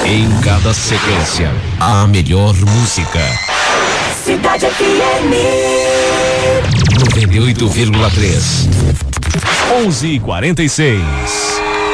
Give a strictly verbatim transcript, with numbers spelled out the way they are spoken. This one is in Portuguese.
Em cada sequência, a melhor música. Cidade F M noventa e oito vírgula três. onze e quarenta e seis.